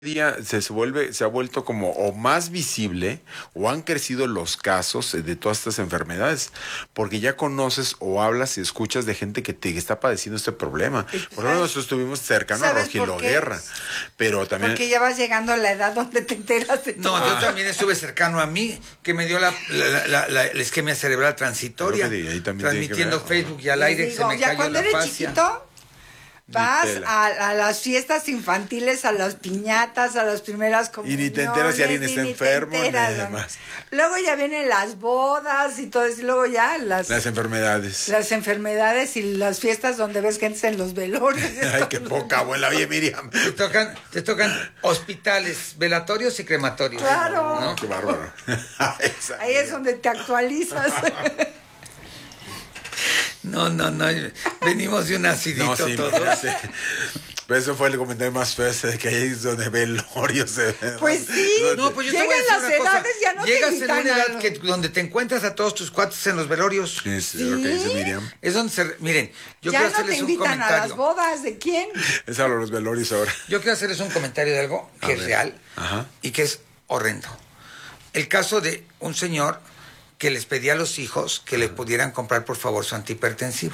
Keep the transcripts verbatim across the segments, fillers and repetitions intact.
día se vuelve, se ha vuelto como o más visible o han crecido los casos de todas estas enfermedades, porque ya conoces o hablas y escuchas de gente que te que está padeciendo este problema. Por ejemplo, nosotros estuvimos cercanos a Rogelio Guerra, pero también... Porque ya vas llegando a la edad donde te enteras de todo. No, yo también estuve cercano a mí, que me dio la, la, la, la, la isquemia cerebral transitoria, ahí transmitiendo Facebook y al aire, digo, se me ya cayó cuando la eres fascia. chiquito, vas a, a las fiestas infantiles, a las piñatas, a las primeras comuniones. Y ni te enteras si alguien está ni enfermo, te enteras, ni ¿no? demás. Luego ya vienen las bodas y todo eso, y luego ya las... Las enfermedades. Las enfermedades y las fiestas donde ves gente en los velorios. Ay, qué poca abuela, oye, Miriam. Te tocan, te tocan hospitales, velatorios y crematorios. Claro. ¿no? Qué bárbaro. Ahí es donde te actualizas. No, no, no. Venimos de un acidito No, sí, todos. mira, sí. Pero eso fue el comentario más feo ese de que ahí es donde velorios se ven. Pues sí. No, pues yo te voy a Llegan decir las una edades, cosa. ya no te Llegas en invitan una a edad los- que, donde te encuentras a todos tus cuates en los velorios. Es lo que dice Miriam. Es donde se... Miren, yo ya quiero no te hacerles un invitan a las comentario. bodas. ¿De quién? Es a los velorios ahora. Yo quiero hacerles un comentario de algo A que es ver. real Ajá. y que es horrendo. El caso de un señor que les pedía a los hijos que le pudieran comprar, por favor, su antihipertensivo.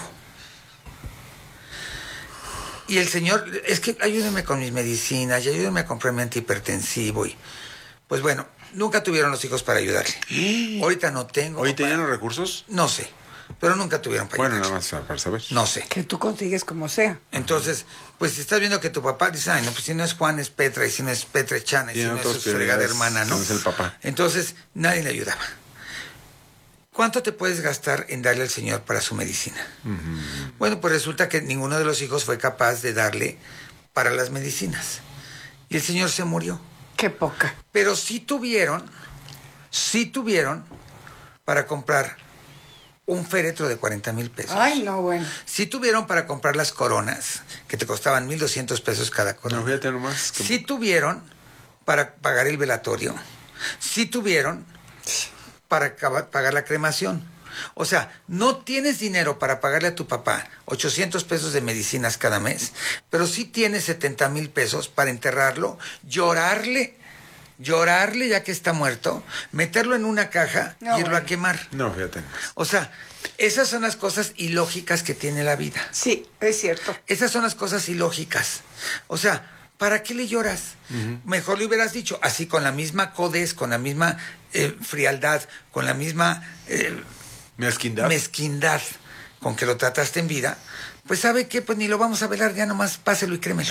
Y el señor, es que ayúdenme con mis medicinas y ayúdenme a comprar mi antihipertensivo. Y, pues bueno, nunca tuvieron los hijos para ayudarle. Ahorita no tengo. ¿Hoy papá. tenían los recursos? No sé, pero nunca tuvieron para Bueno, nada ayudarle. más para saber. No sé. Que tú consigues como sea. Entonces, pues si estás viendo que tu papá dice, ay, no, pues si no es Juan es Petra, y si no es Petra es Chana, y si Tiene no es otras su fregada prioridades, hermana, ¿no? no es el papá. Entonces, nadie le ayudaba. ¿Cuánto te puedes gastar en darle al señor para su medicina? Uh-huh. Bueno, pues resulta que ninguno de los hijos fue capaz de darle para las medicinas. Y el señor se murió. Qué poca. Pero sí tuvieron, sí tuvieron para comprar un féretro de cuarenta mil pesos. Ay, no, bueno. Sí tuvieron para comprar las coronas, que te costaban mil doscientos pesos cada corona. No, fíjate nomás. que- Sí tuvieron para pagar el velatorio. Sí tuvieron para acaba- pagar la cremación. O sea, no tienes dinero para pagarle a tu papá ochocientos pesos de medicinas cada mes, pero sí tienes setenta mil pesos para enterrarlo, llorarle, llorarle ya que está muerto, meterlo en una caja No, y irlo bueno. a quemar. No, fíjate nomás. O sea, esas son las cosas ilógicas que tiene la vida. Sí, es cierto. Esas son las cosas ilógicas. O sea, ¿para qué le lloras? Uh-huh. Mejor le hubieras dicho, así con la misma codez, con la misma eh, frialdad, con la misma eh, Mezquindad. mezquindad con que lo trataste en vida, pues ¿sabe qué? Pues ni lo vamos a velar, ya nomás páselo y créemelo.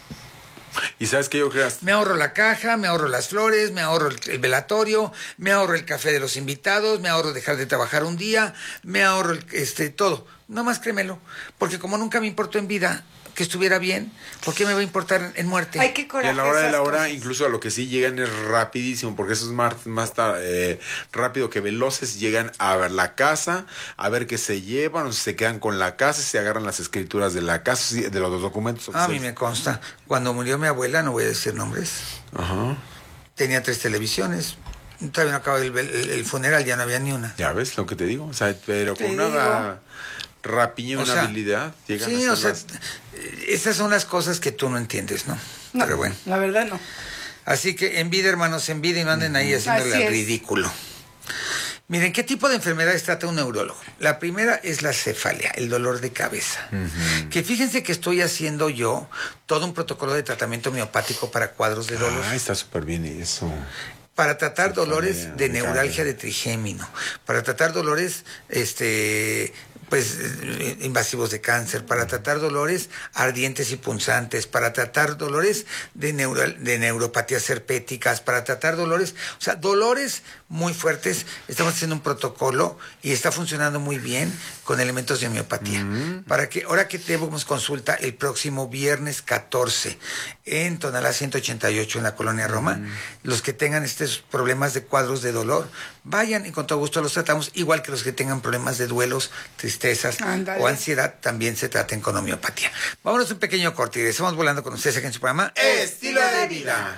¿Y sabes qué yo creo? Me ahorro la caja, me ahorro las flores, me ahorro el, el velatorio, me ahorro el café de los invitados, me ahorro dejar de trabajar un día, me ahorro el, este todo. Nomás créemelo, porque como nunca me importó en vida que estuviera bien, ¿por qué me va a importar en muerte? Ay, qué Y coraje. a la hora de la esas hora, cosas. incluso a lo que sí llegan es rapidísimo, porque eso es más, más ta- eh, rápido que veloces. Llegan a ver la casa, a ver qué se llevan, o si se quedan con la casa, se agarran las escrituras de la casa, sí, de los documentos. A mí oficiales. me consta. Cuando murió mi abuela, no voy a decir nombres, Ajá. tenía tres televisiones. Todavía no acababa el, el- el funeral, ya no había ni una. Ya ves lo que te digo. O sea, pero Te con una digo. ra- rapiña y O una sea, habilidad llegan sí, a o sea, hacer esas son las cosas que tú no entiendes, ¿no? No, Pero bueno. la verdad no. Así que en vida, hermanos, en vida y no anden ahí haciéndole Así al es. ridículo. Miren, ¿qué tipo de enfermedades trata un neurólogo? La primera es la cefalia, el dolor de cabeza. Uh-huh. Que fíjense que estoy haciendo yo todo un protocolo de tratamiento homeopático para cuadros de dolor. Ah, está súper bien eso. Para tratar Cefalia, dolores de me neuralgia encanta. de trigémino, para tratar dolores este pues eh, invasivos de cáncer, para tratar dolores ardientes y punzantes, para tratar dolores de neural, de neuropatías herpéticas, para tratar dolores, o sea, dolores muy fuertes. Estamos haciendo un protocolo y está funcionando muy bien con elementos de homeopatía. Mm. Para que ahora que tenemos consulta el próximo viernes catorce en Tonalá ciento ochenta y ocho en la colonia Roma, mm. los que tengan estos problemas de cuadros de dolor, vayan y con todo gusto los tratamos, igual que los que tengan problemas de duelos, tristezas Andale. o ansiedad, también se traten con homeopatía. Vámonos un pequeño corte y regresamos volando con ustedes aquí en su programa Estilo de Vida.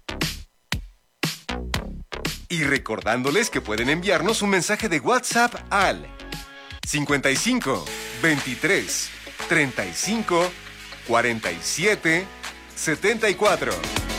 Y recordándoles que pueden enviarnos un mensaje de WhatsApp al cincuenta y cinco, veintitrés, treinta y cinco, cuarenta y siete, setenta y cuatro.